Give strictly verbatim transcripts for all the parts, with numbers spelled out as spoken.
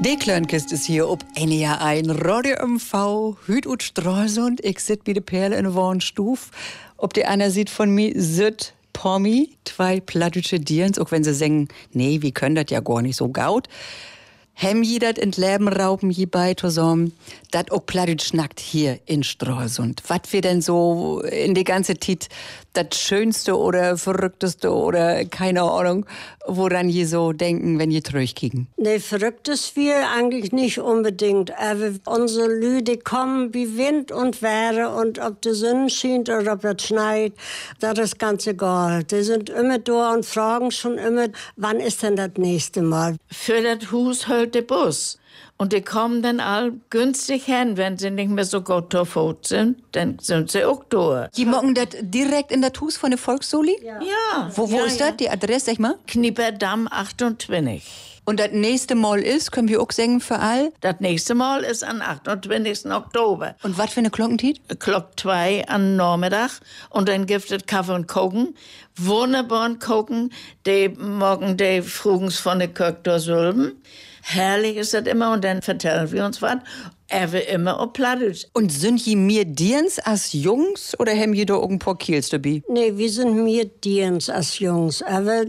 Die Klönkist ist hier ob N E R ein Radio M V, Hüt und Stralsund. Ich sit wie de Perle in Wohnstuf. Ob die einer sieht von mir, süd Pommi, zwei plattdeutsche Dierens, auch wenn sie sagen, nee, wir können das ja gar nicht so gaut. Hem je dat in Leben rauben je bei zusammen, dat auch plattdeutsch schnackt hier in Stralsund. Was wir denn so in die ganze Tit das Schönste oder Verrückteste oder keine Ahnung, woran je so denken, wenn je zurückkicken? Nee, Verrücktes wir eigentlich nicht unbedingt. Aber unsere Lüde kommen wie Wind und Wetter und ob die Sonne scheint oder ob es schneit, das ist ganz egal. Die sind immer da und fragen schon immer, wann ist denn das nächste Mal? Für das Haus hält der Bus. Und die kommen dann all günstig hin, wenn sie nicht mehr so gut tot sind, dann sind sie auch da. Die mocken das direkt in das Hus von der Volkssoli? Ja. ja. Wo, wo ja, ist ja. das, die Adresse, sag mal? Knieperdamm achtundzwanzig. Und das nächste Mal ist, können wir auch sagen für all? Das nächste Mal ist am achtundzwanzigsten Oktober. Und was für eine Glockentit? Glock zwei am Nachmittag. Und dann gibt es Kaffee und Koken. Wunderbaren Koken, die morgen die frugens von der Kirche durchsülben. Herrlich ist das immer und dann vertellen wir uns was. Er will immer auf Plattdeutsch. Und sind je mir Dirns als Jungs oder haben je da auch ein paar Kiels dabei? Nee, wir sind mehr Dirns als Jungs. Aber,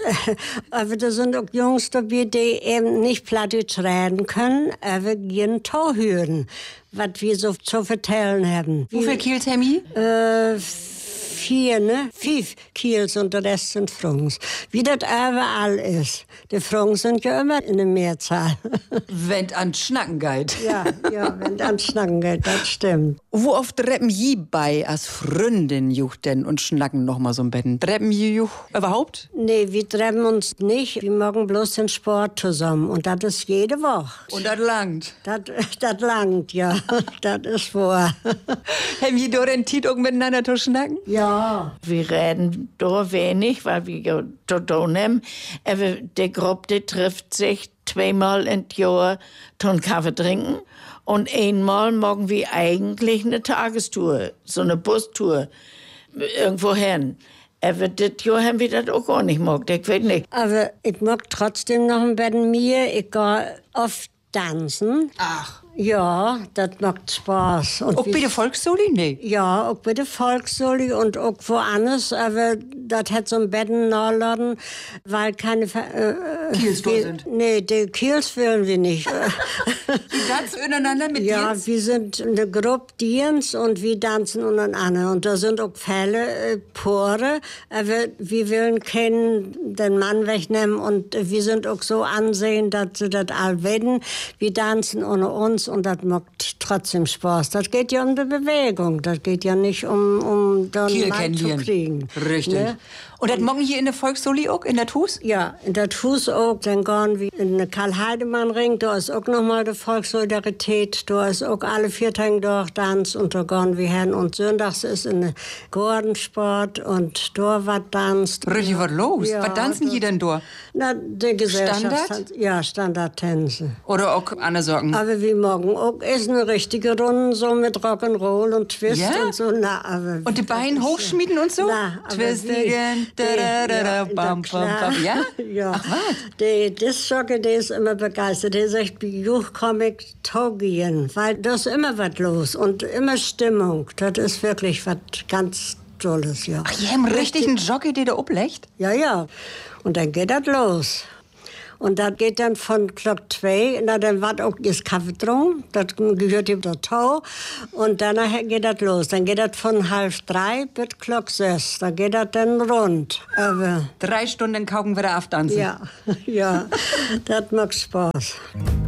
aber da sind auch Jungs dabei, die eben nicht Plattdeutsch reden können, aber gehen Tau hören, was wir so zu vertellen haben. Wie viel Kiels haben je? Äh, Vier, ne? Fünf Kiels und der Rest sind Frungs. Wie das überall ist. Die Frungs sind ja immer in der Mehrzahl. Wenn an Schnacken geht. Ja, ja, wenn an Schnacken geht, das stimmt. Wo oft treppen je bei als Freundin juch denn und schnacken noch mal so ein Betten? Treppen je juch überhaupt? Nee, wir treffen uns nicht. Wir machen bloß den Sport zusammen. Und das ist jede Woche. Und das langt? Das, das langt, ja. Das ist wahr. Haben je da den Tit auch miteinander zu schnacken? Ja. Wir reden da wenig, weil wir ja da tun haben. Aber die Gruppe die trifft sich zweimal im Jahr zum Kaffee trinken. Und einmal morgen wir eigentlich eine Tagestour, so eine Bustour, irgendwo hin. Aber das Jahr haben wir das auch gar nicht gemacht, ich weiß nicht. Aber ich mag trotzdem noch ein bisschen mehr. Ich gehe oft tanzen. Ach. Ja, das macht Spaß. Und auch bei der Volkssoli? Nee. Ja, auch bei der Volkssoli und auch woanders. Aber das hat so ein Betten nachladen, weil keine äh, Kiels da sind. Nee, die Kiels wollen wir nicht. Die tanzen untereinander mit Ja, Dirns? wir sind eine Gruppe Dirns und wir tanzen untereinander. Und da sind auch Fälle, äh, Pore. Aber wir wollen keinen den Mann wegnehmen und wir sind auch so ansehen, dass sie das all werden. Wir tanzen ohne uns. Und das macht trotzdem Spaß. Das geht ja um die Bewegung. Das geht ja nicht um, um dann Mann zu kriegen. Richtig. Ne? Und das morgen hier in der Volkssoli auch, in der Hus? Ja, in der Hus auch. Dann gehen wir in den Karl-Heidemann-Ring. Da ist auch nochmal die Volkssolidarität. Da ist auch alle vier Tage durch Tanz. Und da gehen wir hin. Und sonntags ist in der Gartensport. Und da was tanzt. Richtig, was los? Ja, was tanzen die denn da? Na, die Gesellschaft. Standard? Ja, Standardtänze. Oder auch andere Sorgen? Aber wie morgen auch ist eine richtige Runde so mit Rock'n'Roll und Twist ja? und so. Na, aber und die Beine hochschmieden und so? Na, Twistigen, ja, bam, bam, bam. Ja? Ja. Ach, was? Die Disc-Jockey, die ist immer begeistert. Die sagt, Juch, komm ich taugen. Weil da ist immer was los und immer Stimmung. Das ist wirklich was ganz Tolles, ja. Ach, ihr habt einen richtigen Jockey, der da oblegt? Ja, ja. Und dann geht das los. Und das geht dann von Glock zwei, na, dann wird auch das Kaffee drum, das gehört ihm dazu. Und danach geht das los. Dann geht das von halb drei bis Glock sechs. Da geht das dann rund. Aber Drei Stunden kauken wir da auftanzen. ja, ja, das macht Spaß.